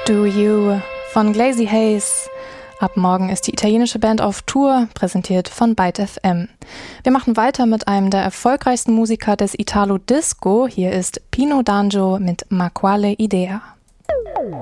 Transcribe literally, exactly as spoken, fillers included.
Do You von Glazy Haze. Ab morgen ist die italienische Band auf Tour, präsentiert von Byte F M. Wir machen weiter mit einem der erfolgreichsten Musiker des Italo Disco. Hier ist Pino D'Angio mit Ma Quale Idea.